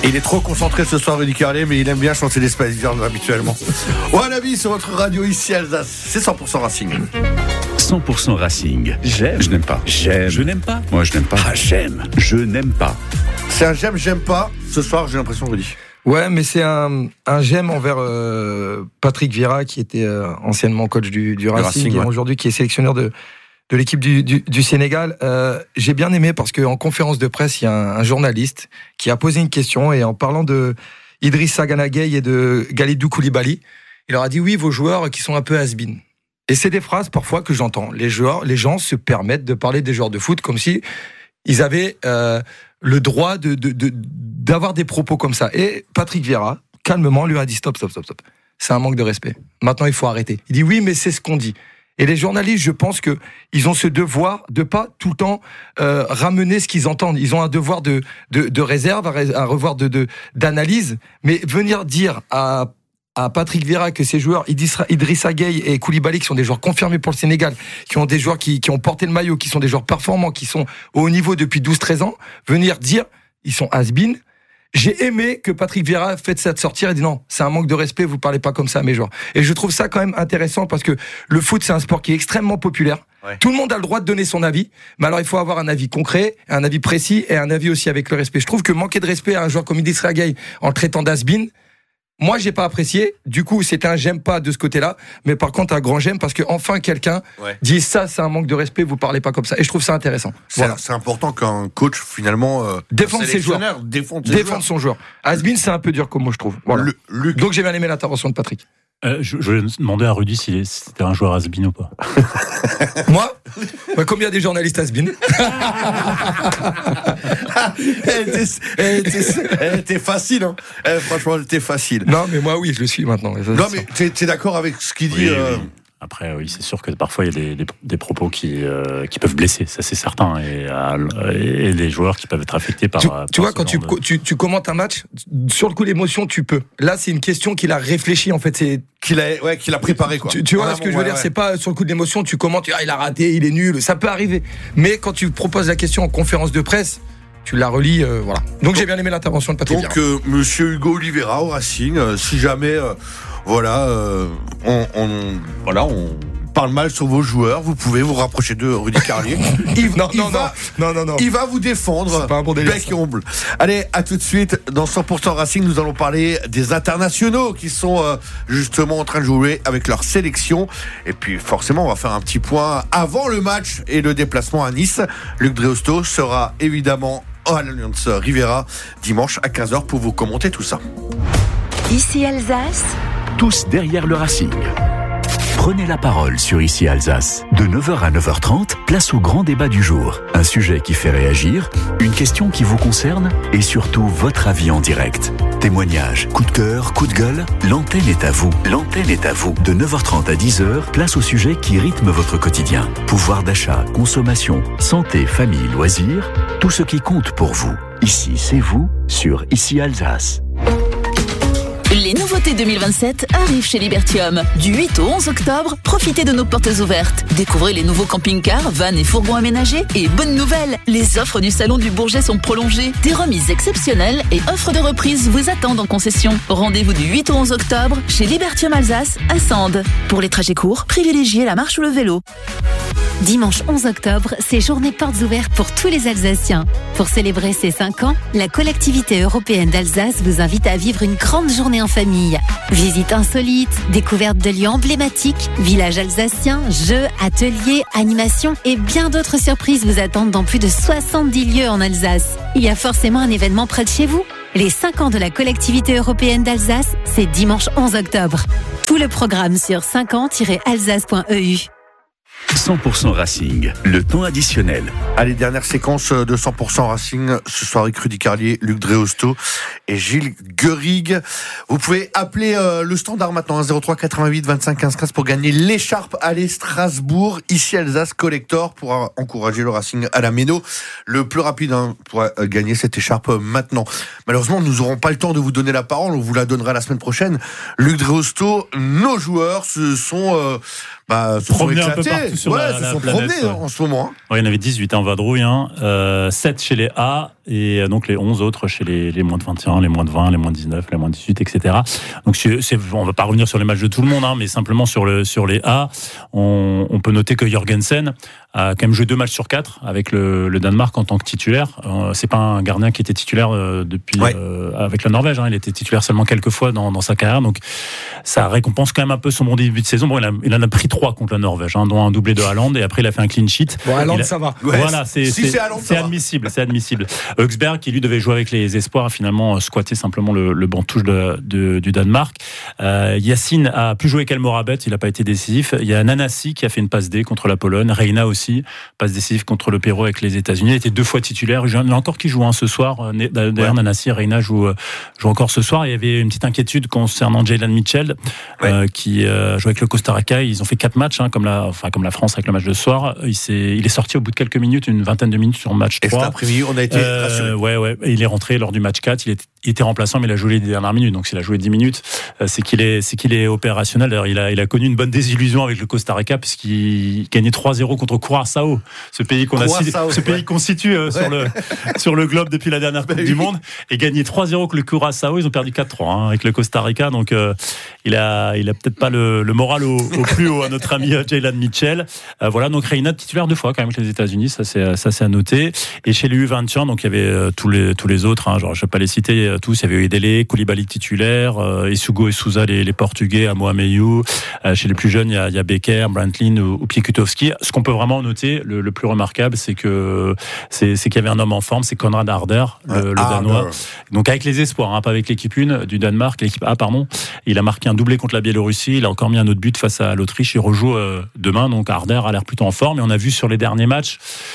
Il est trop concentré ce soir, Rudy Carlier, mais il aime bien chanter les Spice Girls habituellement. Ouais, la vie sur votre radio ici, Alsace, c'est 100% Racing. 100% Racing. J'aime. Je n'aime pas. J'aime. Je n'aime pas. Moi, je n'aime pas. Ah, j'aime. Je n'aime pas. C'est un j'aime pas. Ce soir, j'ai l'impression, Rudy. Ouais, mais c'est un j'aime envers Patrick Vieira, qui était anciennement coach du Racing, et ouais. aujourd'hui qui est sélectionneur de l'équipe du Sénégal. J'ai bien aimé parce qu'en conférence de presse, il y a un journaliste qui a posé une question, et en parlant de Idrissa Gana Gueye et de Kalidou Koulibaly, il leur a dit oui, vos joueurs qui sont un peu has-been. Et c'est des phrases parfois que j'entends. Les gens se permettent de parler des joueurs de foot comme si ils avaient le droit d'avoir des propos comme ça. Et Patrick Vieira, calmement, lui a dit stop. C'est un manque de respect. Maintenant, il faut arrêter. Il dit oui, mais c'est ce qu'on dit. Et les journalistes, je pense que ils ont ce devoir de pas tout le temps ramener ce qu'ils entendent. Ils ont un devoir de réserve, un devoir d'analyse. Mais venir dire à Patrick Vieira que ces joueurs, Idrissa Gueye et Koulibaly, qui sont des joueurs confirmés pour le Sénégal, qui ont des joueurs qui ont porté le maillot, qui sont des joueurs performants, qui sont au haut niveau depuis 12-13 ans, venir dire ils sont has-been. J'ai aimé que Patrick Vieira fait cette sortir et dit non, c'est un manque de respect, vous parlez pas comme ça à mes joueurs. Et je trouve ça quand même intéressant parce que le foot, c'est un sport qui est extrêmement populaire. Ouais. Tout le monde a le droit de donner son avis, mais alors il faut avoir un avis concret, un avis précis et un avis aussi avec le respect. Je trouve que manquer de respect à un joueur comme Idrissa Gueye en le traitant d'has-been, moi, j'ai pas apprécié. Du coup, c'était un j'aime pas de ce côté-là. Mais par contre, un grand j'aime parce que enfin quelqu'un dit ça, c'est un manque de respect, vous parlez pas comme ça. Et je trouve ça intéressant. Voilà. C'est important qu'un coach, finalement, défende ses joueurs. Défende son joueur. Has-been, c'est un peu dur comme moi, je trouve. Voilà. Donc, j'ai bien aimé l'intervention de Patrick. Je vais demander à Rudy si c'était un joueur has-been ou pas. Moi combien des journalistes has-been? T'es facile, hein. Franchement, t'es facile. Non, mais moi, oui, je le suis maintenant. Non, mais t'es d'accord avec ce qu'il dit? Oui. Après, oui, c'est sûr que parfois il y a des propos qui peuvent blesser, ça c'est certain, et les joueurs qui peuvent être affectés par. Tu vois, quand tu commentes un match, sur le coup d'émotion, tu peux. Là, c'est une question qu'il a réfléchi, en fait, c'est qu'il a préparé, quoi. Tu vois ce que je veux dire, c'est pas sur le coup de l'émotion, tu commentes, il a raté, il est nul, ça peut arriver. Mais quand tu proposes la question en conférence de presse, tu la relis, voilà. Donc j'ai bien aimé l'intervention de Patrick Vieira. Donc Monsieur Hugo Oliveira au Racing, si jamais on parle mal sur vos joueurs, vous pouvez vous rapprocher de Rudy Carlier. Non. Il va vous défendre. C'est pas un bon délire, bec et ongle. Allez, à tout de suite. Dans 100% Racing, nous allons parler des internationaux qui sont justement en train de jouer avec leur sélection. Et puis forcément, on va faire un petit point avant le match et le déplacement à Nice. Luc Dreosto sera évidemment à l'Alliance Riviera dimanche à 15h pour vous commenter tout ça. Ici Alsace. Tous derrière le Racing. Prenez la parole sur Ici Alsace. De 9h à 9h30, place au grand débat du jour. Un sujet qui fait réagir, une question qui vous concerne et surtout votre avis en direct. Témoignages, coup de cœur, coup de gueule, l'antenne est à vous. L'antenne est à vous. De 9h30 à 10h, place au sujet qui rythme votre quotidien. Pouvoir d'achat, consommation, santé, famille, loisirs, tout ce qui compte pour vous. Ici, c'est vous sur Ici Alsace. Les nouveautés 2027 arrivent chez Libertium. Du 8 au 11 octobre, profitez de nos portes ouvertes. Découvrez les nouveaux camping-cars, vannes et fourgons aménagés. Et bonne nouvelle, les offres du Salon du Bourget sont prolongées. Des remises exceptionnelles et offres de reprise vous attendent en concession. Rendez-vous du 8 au 11 octobre chez Libertium Alsace à Sande. Pour les trajets courts, privilégiez la marche ou le vélo. Dimanche 11 octobre, c'est journée portes ouvertes pour tous les Alsaciens. Pour célébrer ses 5 ans, la collectivité européenne d'Alsace vous invite à vivre une grande journée en famille. Visites insolites, découvertes de lieux emblématiques, villages alsaciens, jeux, ateliers, animations et bien d'autres surprises vous attendent dans plus de 70 lieux en Alsace. Il y a forcément un événement près de chez vous. Les 5 ans de la collectivité européenne d'Alsace, c'est dimanche 11 octobre. Tout le programme sur 5ans-alsace.eu. 100% Racing, le temps additionnel. Allez, dernière séquence de 100% Racing, ce soir avec Rudy Carlier, Luc Dreosto et Gilles Guerig. Vous pouvez appeler le standard maintenant, 03 88 25 15 15 pour gagner l'écharpe Allez Strasbourg, ici Alsace Collector, pour encourager le Racing à la méno. Le plus rapide pour gagner cette écharpe maintenant. Malheureusement, nous n'aurons pas le temps de vous donner la parole, on vous la donnera la semaine prochaine. Luc Dreosto, nos joueurs, ce sont se sont promener un peu éclatés. partout sur la se sont planète, promenés en ce moment. Ouais, il y en avait 18 en vadrouille, 7 chez les A et donc les 11 autres chez les moins de 21, les moins de 20, les moins de 19, les moins de 18, etc. Donc on va pas revenir sur les matchs de tout le monde, mais simplement sur les A, on peut noter que Jorgensen a quand même joué 2 matchs sur 4 avec le Danemark en tant que titulaire. C'est pas un gardien qui était titulaire depuis avec la Norvège, il était titulaire seulement quelques fois dans sa carrière, donc ça récompense quand même un peu son bon début de saison. Bon, il en a pris 3 contre la Norvège, dont un doublé de Haaland, et après il a fait un clean sheet. Bon, Haaland, ça va. Voilà, c'est Haaland, admissible, c'est admissible. Högsberg, qui lui devait jouer avec les espoirs, a finalement squatté simplement le banc de touche du Danemark. Yacine a plus joué avec Elmorabet, il n'a pas été décisif. Il y a Nanasi qui a fait une passe D contre la Pologne, Reina aussi, passe décisive contre le Pérou avec les États-Unis. Il était 2 fois titulaire. Il y en a encore qui jouent ce soir. D'ailleurs, Nanasi et Reina jouent encore ce soir. Il y avait une petite inquiétude concernant Jaylen Mitchell, qui joue avec le Costa Rica. Ils ont fait 4 matchs, comme la France avec le match de ce soir. Il est sorti au bout de quelques minutes, une vingtaine de minutes sur le match 3. Et cet après-midi, on a été rassurés. Et il est rentré lors du match 4. Il était remplaçant, mais il a joué les dernières minutes. Donc, s'il a joué 10 minutes, c'est qu'il est opérationnel. D'ailleurs, il a connu une bonne désillusion avec le Costa Rica, puisqu'il gagnait 3-0 contre Curaçao, ce pays qu'on situe sur le globe depuis la dernière Coupe du Monde, et gagné 3-0 contre le Curaçao. Ils ont perdu 4-3 avec le Costa Rica. Donc, il a peut-être pas le moral au plus haut à notre ami Jaylen Mitchell. Voilà, donc Reina titulaire 2 fois quand même avec les États-Unis, ça c'est à noter. Et chez les U21, donc il y avait tous les autres, genre je vais pas les citer tous. Il y avait Edele, Koulibaly titulaire, Isugo et Souza les Portugais, Amoameyou. Chez les plus jeunes, il y a Becker, Brantlin ou Piekutowski. Ce qu'on peut vraiment noter, le plus remarquable, c'est qu'il y avait un homme en forme, c'est Konrad Harder, le Danois. Donc avec les espoirs, pas avec l'équipe 1 du Danemark, l'équipe A, pardon. Il a marqué un doublé contre la Biélorussie. Il a encore mis un autre but face à l'Autriche. Il rejoue demain. Donc Harder a l'air plutôt en forme. Et on a vu sur les derniers matchs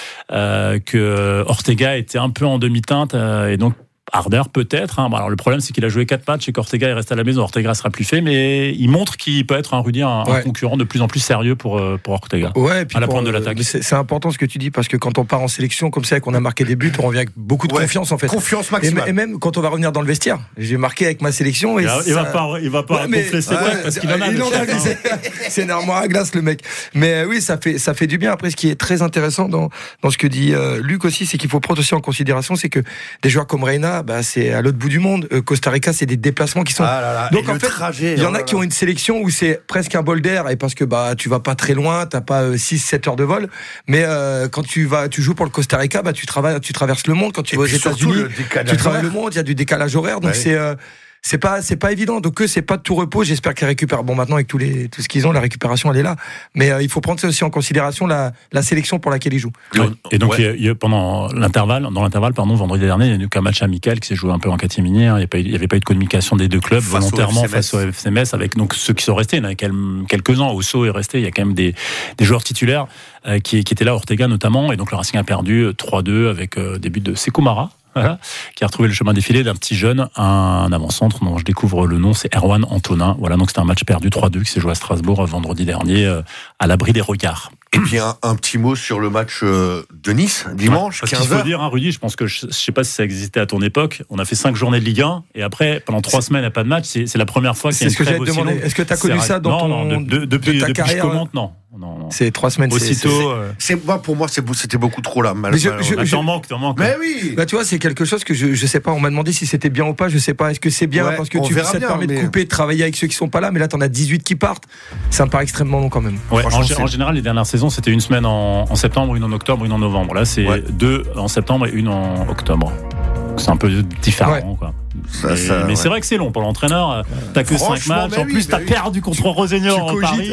que Ortega était un peu en demi-teinte. Et donc Harder peut-être. Alors le problème, c'est qu'il a joué 4 matchs et qu'Ortega est resté à la maison. Ortega sera plus fait, mais il montre qu'il peut être un concurrent de plus en plus sérieux pour Ortega. Ouais, et puis à la pointe de l'attaque. C'est important ce que tu dis, parce que quand on part en sélection comme ça et qu'on a marqué des buts, on revient avec beaucoup de confiance en fait. Confiance maximale. Et même quand on va revenir dans le vestiaire, j'ai marqué avec ma sélection. Et il va pas gonfler ses têtes parce qu'il en a. C'est une armoire à glace le mec. Mais oui, ça fait du bien. Après, ce qui est très intéressant dans ce que dit Luc aussi, c'est qu'il faut prendre aussi en considération, c'est que des joueurs comme Reina, c'est à l'autre bout du monde. Costa Rica, c'est des déplacements qui sont. Donc en fait, il y en a qui ont une sélection où c'est presque un bol d'air, et parce que tu vas pas très loin, t'as pas 6-7 heures de vol. Mais quand tu joues pour le Costa Rica, tu traverses le monde. Quand tu vas aux États-Unis, tu traverses le monde. Il y a du décalage horaire, donc c'est pas évident. Donc c'est pas de tout repos. J'espère qu'ils récupèrent. Bon, maintenant avec tout ce qu'ils ont, la récupération elle est là. Mais il faut prendre ça aussi en considération, la sélection pour laquelle ils jouent. Et donc pendant l'intervalle, vendredi dernier, il y a eu qu'un match amical qui s'est joué un peu en catimini. Il n'y avait pas eu de communication des deux clubs volontairement face au FC Metz, avec donc ceux qui sont restés. Il y en a quelques-uns. Osso est resté. Il y a quand même des joueurs titulaires qui étaient là, Ortega notamment. Et donc le Racing a perdu 3-2 avec des buts de Sékou Mara. Voilà, qui a retrouvé le chemin défilé d'un petit jeune, un avant-centre dont je découvre le nom, c'est Erwan Antonin. Voilà, donc c'était un match perdu 3-2 qui s'est joué à Strasbourg vendredi dernier, à l'abri des regards. Et puis un petit mot sur le match de Nice, dimanche, 15h. Parce qu'il faut dire, Rudy, je pense que je sais pas si ça existait à ton époque, on a fait 5 journées de Ligue 1, et après, pendant 3 semaines, il n'y a pas de match, c'est la première fois qu'il y a une trêve aussi longue. Est-ce que tu as connu ça depuis ta carrière? Je commente, non. C'est 3 semaines. Aussitôt. Pour moi, c'était beaucoup trop là. T'en manques. Mais oui. Tu vois, c'est quelque chose que je sais pas. On m'a demandé si c'était bien ou pas. Je sais pas. Est-ce que c'est bien parce que ça te permet de couper, de travailler avec ceux qui sont pas là. Mais là, t'en as 18 qui partent. Ça me paraît extrêmement long quand même. Ouais, en général, les dernières saisons, c'était une semaine en septembre, une en octobre, une en novembre. Là, c'est 2 en septembre et une en octobre. C'est un peu différent, quoi. Mais c'est vrai que c'est long pour l'entraîneur. T'as que 5 matchs. En plus, t'as perdu contre Rosenor en Paris.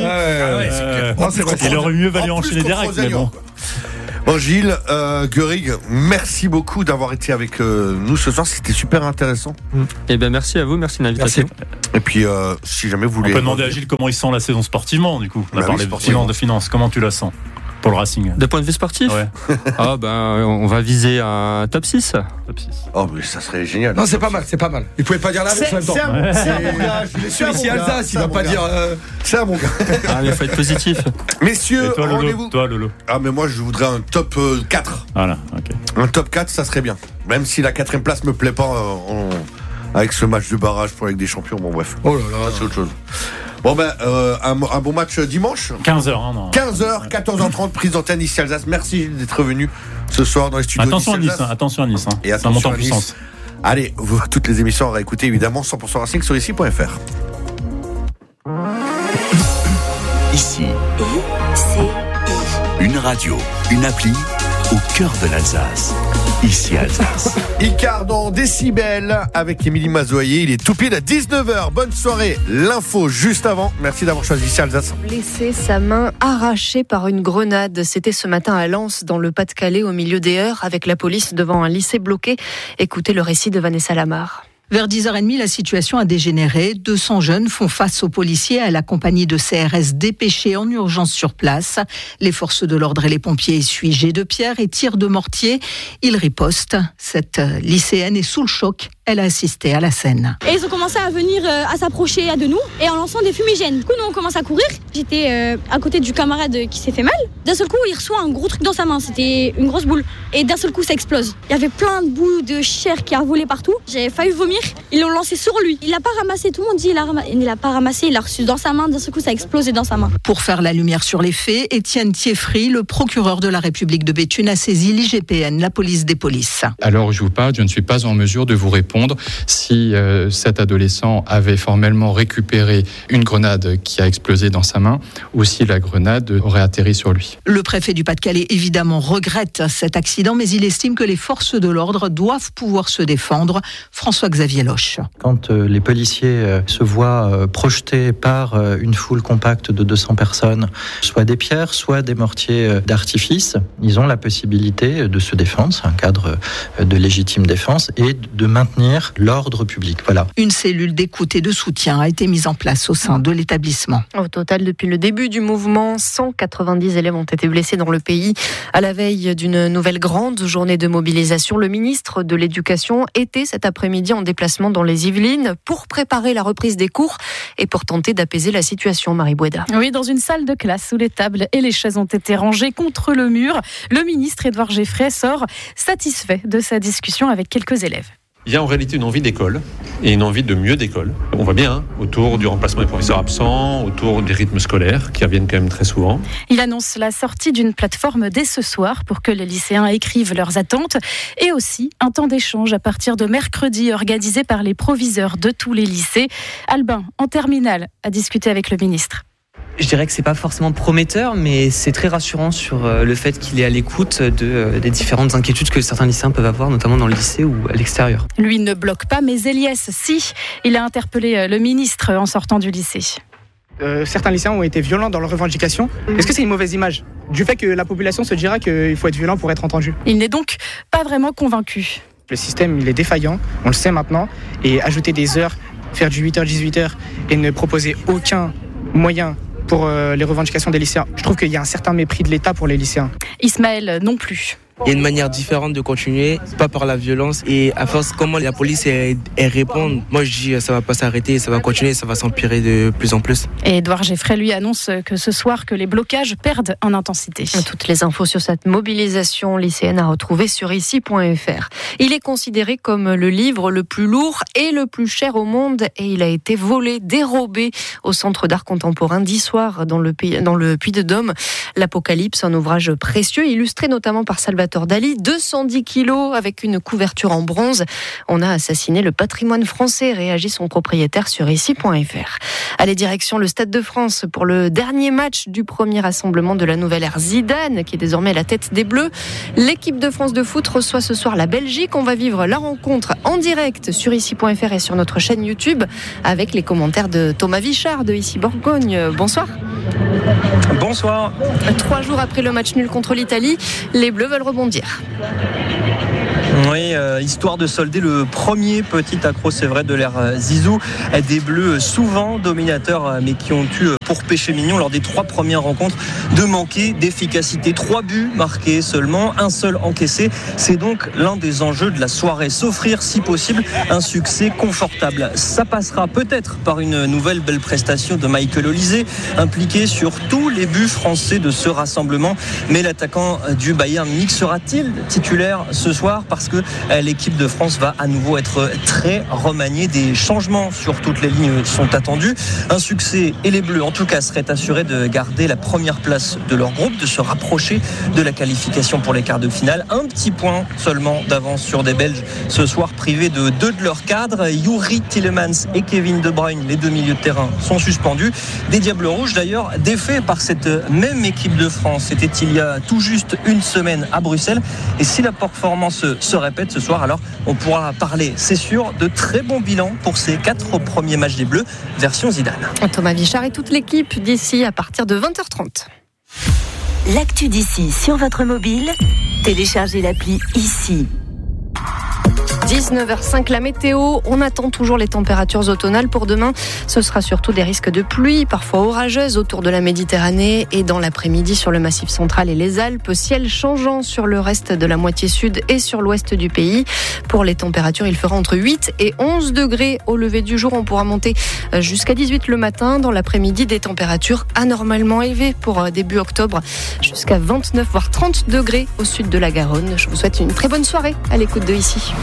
Il aurait mieux valu enchaîner direct. Mais bon. Bon, Gilles, Görig, merci beaucoup d'avoir été avec nous ce soir. C'était super intéressant. Eh bien, merci à vous. Merci de l'invitation. Et puis, si jamais vous voulez. On peut demander à Gilles comment il sent la saison sportivement, du coup. On a parlé de finance. Comment tu la sens pour le Racing? De point de vue sportif? Ouais. On va viser un top 6. Oh, mais ça serait génial. Non, c'est pas mal. Il pouvait pas dire la même en même temps. C'est un bon gars. Je suis ici Alsace, il va pas dire. C'est un bon gars. Il faut être positif. Messieurs, toi, rendez-vous. Toi, Lolo. Ah, mais moi, je voudrais un top 4. Voilà, ok. Un top 4, ça serait bien. Même si la 4ème place me plaît pas avec ce match de barrage pour la Ligue des Champions. Bon, bref. Oh là là. C'est autre chose. Bon un bon match dimanche. 15h. Hein, 15h, 14h30, prise d'antenne ici Alsace. Merci d'être venu ce soir dans les studios. Attention à Nice. Et ça monte en puissance. Allez, toutes les émissions à réécouter évidemment 100% Racing sur ici.fr. Ici. Une radio, une appli au cœur de l'Alsace. Ici Alsace. Icard dans Décibel avec Émilie Mazoyer. Il est tout pile à 19h. Bonne soirée. L'info juste avant. Merci d'avoir choisi ici Alsace. Laisser sa main arrachée par une grenade. C'était ce matin à Lens, dans le Pas-de-Calais, au milieu des heures, avec la police devant un lycée bloqué. Écoutez le récit de Vanessa Lamar. Vers 10h30, la situation a dégénéré. 200 jeunes font face aux policiers à la compagnie de CRS dépêchés en urgence sur place. Les forces de l'ordre et les pompiers essuient jets de pierre et tirs de mortier. Ils ripostent. Cette lycéenne est sous le choc. Elle a assisté à la scène. Et ils ont commencé à venir, à s'approcher de nous et en lançant des fumigènes. Du coup, nous, on commence à courir. J'étais à côté du camarade qui s'est fait mal. D'un seul coup, il reçoit un gros truc dans sa main. C'était une grosse boule. Et d'un seul coup, ça explose. Il y avait plein de bouts de chair qui a volé partout. J'avais failli vomir. Ils l'ont lancé sur lui. Il l'a pas ramassé. Tout le monde dit il l'a pas ramassé. Il l'a reçu dans sa main. D'un seul coup, ça a explosé dans sa main. Pour faire la lumière sur les faits, Étienne Thieffry, le procureur de la République de Béthune, a saisi l'IGPN, la police des polices. Alors, je vous parle, je ne suis pas en mesure de vous répondre si cet adolescent avait formellement récupéré une grenade qui a explosé dans sa main ou si la grenade aurait atterri sur lui. Le préfet du Pas-de-Calais, évidemment, regrette cet accident, mais il estime que les forces de l'ordre doivent pouvoir se défendre. François-Xavier Loche. Quand les policiers se voient projetés par une foule compacte de 200 personnes, soit des pierres, soit des mortiers d'artifice, ils ont la possibilité de se défendre, c'est un cadre de légitime défense, et de maintenir l'ordre public. Voilà. Une cellule d'écoute et de soutien a été mise en place au sein de l'établissement. Au total, depuis le début du mouvement, 190 élèves ont été blessés dans le pays. À la veille d'une nouvelle grande journée de mobilisation, le ministre de l'Éducation était cet après-midi en déplacement dans les Yvelines pour préparer la reprise des cours et pour tenter d'apaiser la situation. Marie Boueda. Oui, dans une salle de classe où les tables et les chaises ont été rangées contre le mur, le ministre Édouard Geffray sort satisfait de sa discussion avec quelques élèves. Il y a en réalité une envie d'école et une envie de mieux d'école. On voit bien autour du remplacement des professeurs absents, autour des rythmes scolaires qui reviennent quand même très souvent. Il annonce la sortie d'une plateforme dès ce soir pour que les lycéens écrivent leurs attentes et aussi un temps d'échange à partir de mercredi organisé par les proviseurs de tous les lycées. Albin, en terminale, a discuté avec le ministre. Je dirais que c'est pas forcément prometteur, mais c'est très rassurant sur le fait qu'il est à l'écoute des différentes inquiétudes que certains lycéens peuvent avoir, notamment dans le lycée ou à l'extérieur. Lui ne bloque pas, mais Eliès, si. Il a interpellé le ministre en sortant du lycée. Certains lycéens ont été violents dans leurs revendications. Est-ce que c'est une mauvaise image du fait que la population se dira qu'il faut être violent pour être entendu ? Il n'est donc pas vraiment convaincu. Le système, il est défaillant, on le sait maintenant, et ajouter des heures, faire du 8h-18h et ne proposer aucun moyen pour les revendications des lycéens. Je trouve qu'il y a un certain mépris de l'État pour les lycéens. Ismaël, non plus. Il y a une manière différente de continuer, pas par la violence. Et à force, comment la police elle répond, moi je dis ça va pas s'arrêter, ça va continuer, ça va s'empirer de plus en plus. Et Édouard Geffray lui annonce que ce soir que les blocages perdent en intensité. Toutes les infos sur cette mobilisation lycéenne à retrouver sur ici.fr. Il est considéré comme le livre le plus lourd et le plus cher au monde et il a été volé, dérobé au Centre d'art contemporain d'Issoire dans le Puy-de-Dôme. L'Apocalypse, un ouvrage précieux illustré notamment par Salvatore Dali, 210 kilos avec une couverture en bronze. On a assassiné le patrimoine français, réagit son propriétaire sur ici.fr. Allez, direction le Stade de France pour le dernier match du premier rassemblement de la nouvelle ère Zidane, qui est désormais à la tête des Bleus. L'équipe de France de foot reçoit ce soir la Belgique. On va vivre la rencontre en direct sur ici.fr et sur notre chaîne YouTube avec les commentaires de Thomas Vichard de Ici Bourgogne. Bonsoir. Bonsoir. 3 jours après le match nul contre l'Italie, les Bleus veulent rebondir. Oui, histoire de solder le premier petit accro, c'est vrai, de l'ère Zizou. Des Bleus souvent dominateurs, mais qui ont eu pour péché mignon lors des 3 premières rencontres de manquer d'efficacité. 3 buts marqués seulement, un seul encaissé. C'est donc l'un des enjeux de la soirée. S'offrir, si possible, un succès confortable. Ça passera peut-être par une nouvelle belle prestation de Michael Olise, impliqué sur tous les buts français de ce rassemblement. Mais l'attaquant du Bayern Munich sera-t-il titulaire ce soir parce que l'équipe de France va à nouveau être très remaniée. Des changements sur toutes les lignes sont attendus. Un succès et les Bleus en tout cas seraient assurés de garder la première place de leur groupe, de se rapprocher de la qualification pour les quarts de finale. Un petit point seulement d'avance sur des Belges ce soir, privés de 2 de leurs cadres. Youri Tielemans et Kevin De Bruyne, les 2 milieux de terrain, sont suspendus. Des Diables Rouges d'ailleurs défaits par cette même équipe de France. C'était il y a tout juste une semaine à Bruxelles. Et si la performance se répète ce soir, alors on pourra parler, c'est sûr, de très bons bilans pour ces 4 premiers matchs des Bleus, version Zidane. Thomas Vichard et toute l'équipe d'ici à partir de 20h30. L'actu d'ici sur votre mobile, téléchargez l'appli ici. 19h05, la météo. On attend toujours les températures automnales pour demain. Ce sera surtout des risques de pluie, parfois orageuses autour de la Méditerranée et dans l'après-midi sur le Massif central et les Alpes. Ciel changeant sur le reste de la moitié sud et sur l'ouest du pays. Pour les températures, il fera entre 8 et 11 degrés au lever du jour. On pourra monter jusqu'à 18 le matin. Dans l'après-midi, des températures anormalement élevées pour début octobre, jusqu'à 29 voire 30 degrés au sud de la Garonne. Je vous souhaite une très bonne soirée à l'écoute de Ici.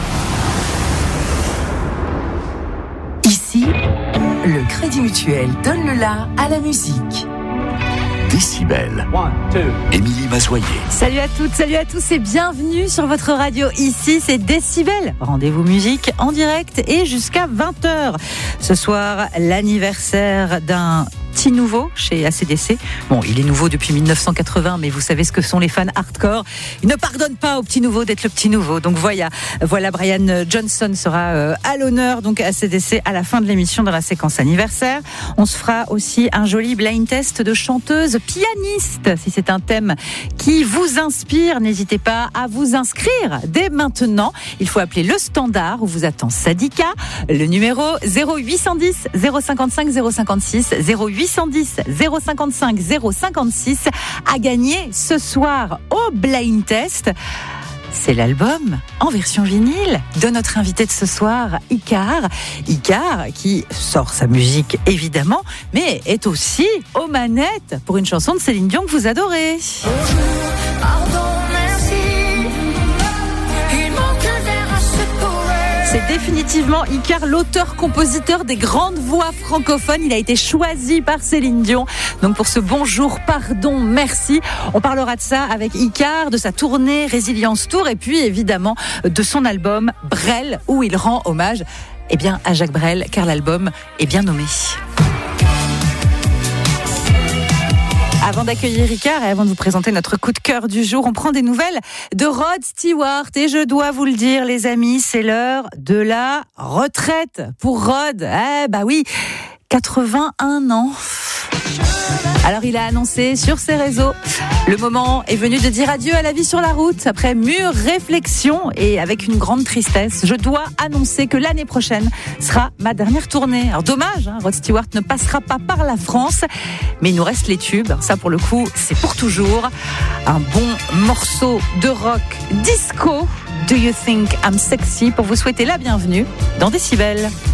Ici, le Crédit Mutuel donne le la à la musique. Décibel. Émilie Mazoyer. Salut à toutes, salut à tous et bienvenue sur votre radio. Ici, c'est Décibel. Rendez-vous musique en direct et jusqu'à 20h. Ce soir, l'anniversaire d'un petit nouveau chez AC/DC. Bon, il est nouveau depuis 1980, mais vous savez ce que sont les fans hardcore. Ils ne pardonnent pas au petit nouveau d'être le petit nouveau. Donc voilà, Brian Johnson sera à l'honneur donc AC/DC à la fin de l'émission dans la séquence anniversaire. On se fera aussi un joli blind test de chanteuse pianiste. Si c'est un thème qui vous inspire, n'hésitez pas à vous inscrire dès maintenant. Il faut appeler le standard où vous attend Sadika. Le numéro 0810 055 056 0810 055 056 à gagner ce soir au blind test. C'est l'album en version vinyle de notre invité de ce soir, Icar. Icar qui sort sa musique évidemment, mais est aussi aux manettes pour une chanson de Céline Dion que vous adorez. C'est définitivement Icar, l'auteur-compositeur des grandes voix francophones. Il a été choisi par Céline Dion. Donc pour ce bonjour, pardon, merci. On parlera de ça avec Icar, de sa tournée Résilience Tour et puis évidemment de son album Brel où il rend hommage à Jacques Brel car l'album est bien nommé. Avant d'accueillir Ricard et avant de vous présenter notre coup de cœur du jour, on prend des nouvelles de Rod Stewart. Et je dois vous le dire, les amis, c'est l'heure de la retraite pour Rod. Oui, 81 ans. Alors il a annoncé sur ses réseaux, le moment est venu de dire adieu à la vie sur la route. Après mûre réflexion et avec une grande tristesse, je dois annoncer que l'année prochaine sera ma dernière tournée. Alors dommage, Rod Stewart ne passera pas par la France, mais il nous reste les tubes. Ça pour le coup, c'est pour toujours. Un bon morceau de rock disco, Do You Think I'm Sexy, pour vous souhaiter la bienvenue dans Décibel.